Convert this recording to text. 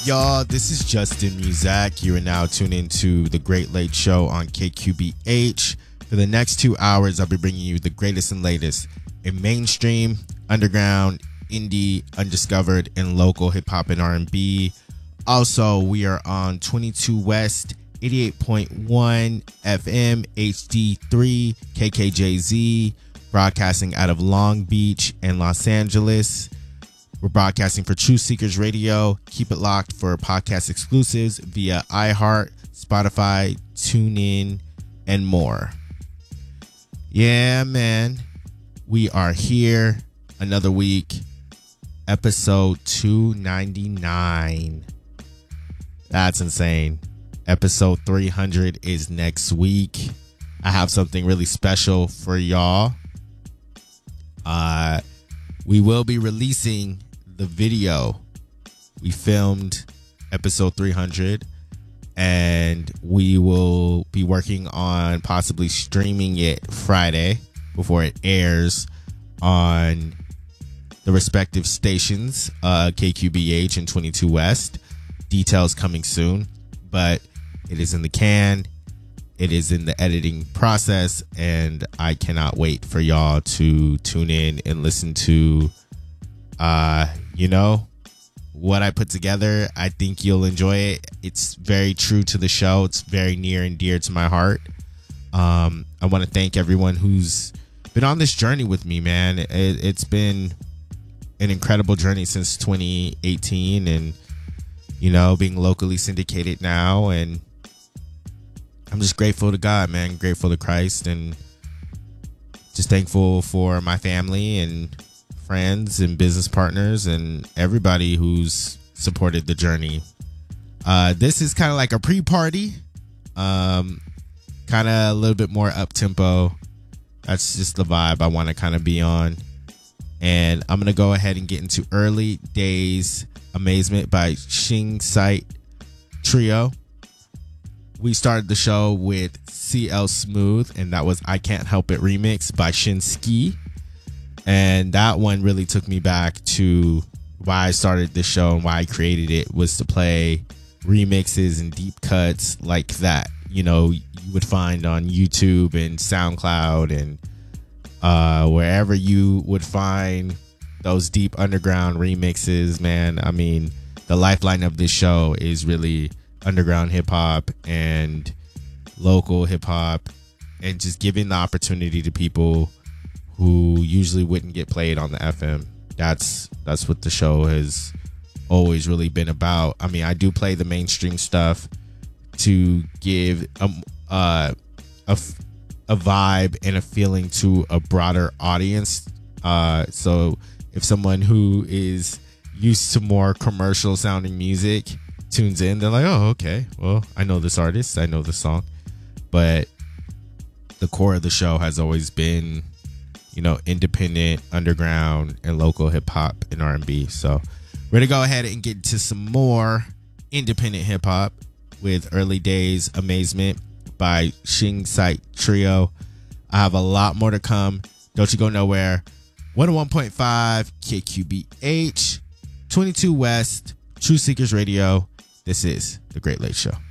Y'all, this is Justin Muzak. You are now tuned into The Great Late Show on KQBH. For the next 2 hours, I'll be bringing you the greatest and latest in mainstream, underground, indie, undiscovered, and local hip-hop and R&B. Also, we are on 22 West, 88.1 FM, HD3, KKJZ, broadcasting out of Long Beach and Los Angeles. We're broadcasting for Truth Seekers Radio. Keep it locked for podcast exclusives via iHeart, Spotify, TuneIn, and more. Yeah, man. We are here. Another week. Episode 299. That's insane. Episode 300 is next week. I have something really special for y'all. We will be releasing the video. We filmed episode 300 and we will be working on possibly streaming it Friday before it airs on the respective stations, KQBH and 22 West. Details coming soon, but it is in the can. It is in the editing process, and I cannot wait for y'all to tune in and listen to what I put together. I think you'll enjoy it. It's very true to the show. It's very near and dear to my heart. I want to thank everyone who's been on this journey with me, man. It's been an incredible journey since 2018 and, being locally syndicated now. And I'm just grateful to God, man. Grateful to Christ, and just thankful for my family and friends and business partners and everybody who's supported the journey. This is kind of like a pre-party, kind of a little bit more up-tempo. That's just the vibe I want to kind of be on. And I'm going to go ahead and get into Early Days Amazement by Shing Sight Trio. We started the show with CL Smooth, and that was I Can't Help It remix by Shinski. And that one really took me back to why I started this show and why I created it, was to play remixes and deep cuts like that. You would find on YouTube and SoundCloud and wherever you would find those deep underground remixes, man. I mean, the lifeline of this show is really underground hip hop and local hip hop, and just giving the opportunity to people who usually wouldn't get played on the FM. That's what the show has always really been about. I mean, I do play the mainstream stuff to give a vibe and a feeling to a broader audience. So if someone who is used to more commercial sounding music tunes in, they're like, oh, okay, well, I know this artist, I know this song. But the core of the show has always been, independent, underground, and local hip hop and R&B. So we're going to go ahead and get into some more independent hip hop with Early Days Amazement by Shing Sight Trio. I have a lot more to come. Don't you go nowhere. 101.5 KQBH, 22 West, Truth Seekers Radio. This is The Great Late Show.